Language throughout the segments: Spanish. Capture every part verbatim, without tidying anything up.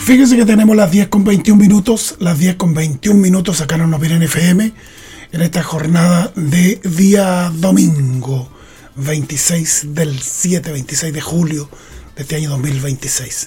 Fíjense que tenemos las diez con veintiún minutos, las diez con veintiún minutos acá en Opinión F M, en esta jornada de día domingo, veintiséis del siete, veintiséis de julio de este año dos mil veintiséis.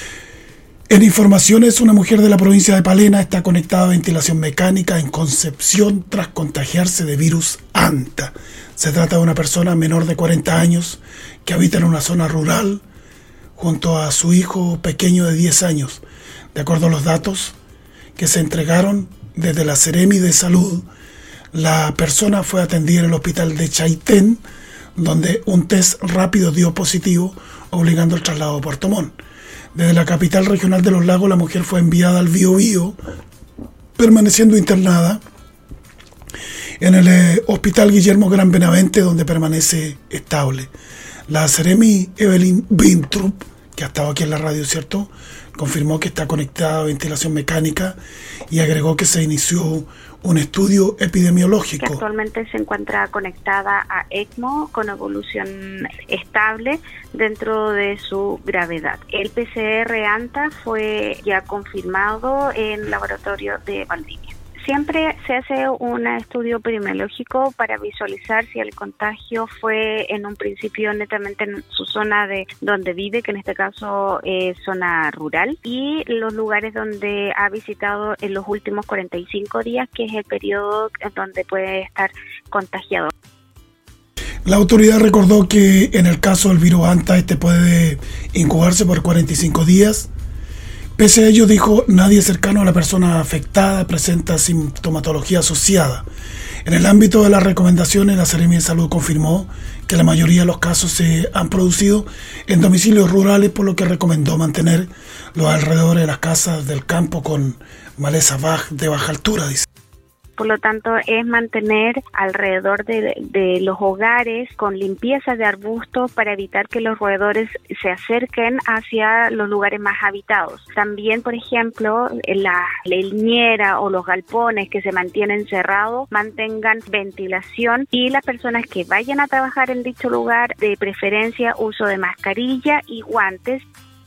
En informaciones, una mujer de la provincia de Palena está conectada a ventilación mecánica en Concepción tras contagiarse de virus ANTA. Se trata de una persona menor de cuarenta años que habita en una zona rural junto a su hijo pequeño de diez años. De acuerdo a los datos que se entregaron desde la Seremi de Salud, la persona fue atendida en el hospital de Chaitén, donde un test rápido dio positivo, obligando el traslado a Puerto Montt. Desde la capital regional de Los Lagos, la mujer fue enviada al Biobío, permaneciendo internada en el eh, hospital Guillermo Gran Benavente, donde permanece estable. La Seremi Evelyn Bintrup, que ha estado aquí en la radio, ¿cierto?, confirmó que está conectada a ventilación mecánica y agregó que se inició un estudio epidemiológico. Que actualmente se encuentra conectada a ECMO con evolución estable dentro de su gravedad. El P C R ANTA fue ya confirmado en el laboratorio de Valdivia. Siempre se hace un estudio epidemiológico para visualizar si el contagio fue en un principio netamente en su zona de donde vive, que en este caso es zona rural, y los lugares donde ha visitado en los últimos cuarenta y cinco días, que es el periodo en donde puede estar contagiado. La autoridad recordó que en el caso del virus ANTA, este puede incubarse por cuarenta y cinco días. Pese a ello, dijo, nadie cercano a la persona afectada presenta sintomatología asociada. En el ámbito de las recomendaciones, la Seremi de Salud confirmó que la mayoría de los casos se han producido en domicilios rurales, por lo que recomendó mantener los alrededores de las casas del campo con maleza baja, de baja altura, dice. Por lo tanto, es mantener alrededor de, de los hogares con limpieza de arbustos para evitar que los roedores se acerquen hacia los lugares más habitados. También, por ejemplo, la leñera o los galpones que se mantienen cerrados mantengan ventilación, y las personas que vayan a trabajar en dicho lugar, de preferencia uso de mascarilla y guantes.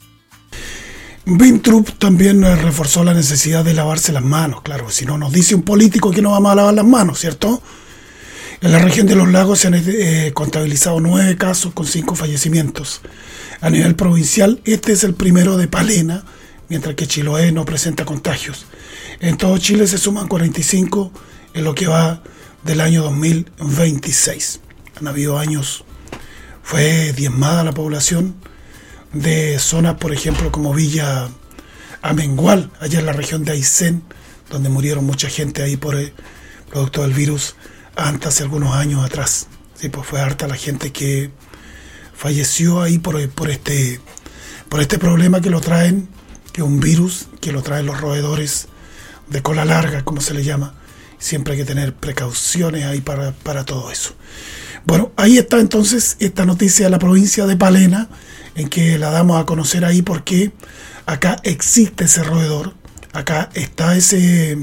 Bintrup también reforzó la necesidad de lavarse las manos. Claro, si no nos dice un político que no vamos a lavar las manos, ¿cierto? En la región de Los Lagos se han eh, contabilizado nueve casos con cinco fallecimientos. A nivel provincial, este es el primero de Palena, mientras que Chiloé no presenta contagios. En todo Chile se suman cuarenta y cinco en lo que va del año dos mil veintiséis. Han habido años, fue diezmada la población de zonas, por ejemplo, como Villa Amengual, allá en la región de Aysén, donde murieron mucha gente ahí por el producto del virus ANTA hace algunos años atrás. Sí, pues fue harta la gente que falleció ahí por, por este por este problema que lo traen, que es un virus que lo traen los roedores de cola larga, como se le llama. Siempre hay que tener precauciones ahí para, para todo eso. Bueno, ahí está entonces esta noticia de la provincia de Palena, en que la damos a conocer ahí porque acá existe ese roedor, acá está ese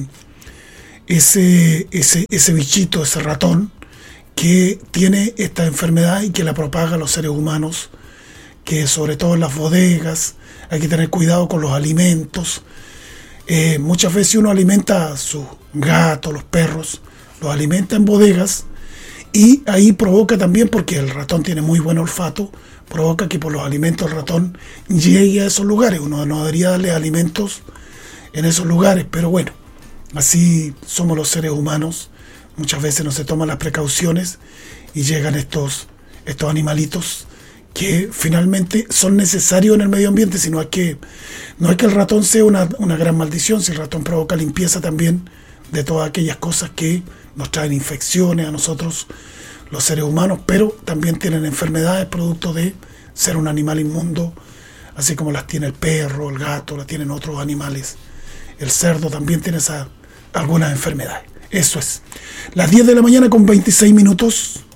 ese ese ese bichito, ese ratón que tiene esta enfermedad y que la propaga a los seres humanos, que sobre todo en las bodegas hay que tener cuidado con los alimentos. Eh, muchas veces uno alimenta a sus gatos, los perros, los alimenta en bodegas, y ahí provoca también, porque el ratón tiene muy buen olfato, provoca que por los alimentos el ratón llegue a esos lugares. Uno no debería darle alimentos en esos lugares, pero bueno, así somos los seres humanos. Muchas veces no se toman las precauciones y llegan estos, estos animalitos que finalmente son necesarios en el medio ambiente, sino es que no es que el ratón sea una, una gran maldición. Si el ratón provoca limpieza también de todas aquellas cosas que nos traen infecciones a nosotros, los seres humanos, pero también tienen enfermedades producto de ser un animal inmundo, así como las tiene el perro, el gato, las tienen otros animales. El cerdo también tiene esa, algunas enfermedades. Eso es. Las diez de la mañana con veintiséis minutos.